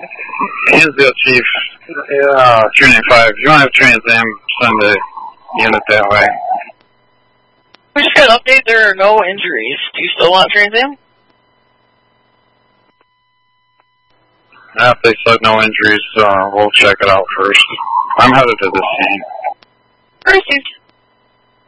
Hinsdale Chief, Training 5. If you want to have Trans Am, send a unit that way. We just got an update, there are no injuries. Do you still want Trans Am? If they said no injuries, we'll check it out first. I'm headed to the scene. Received.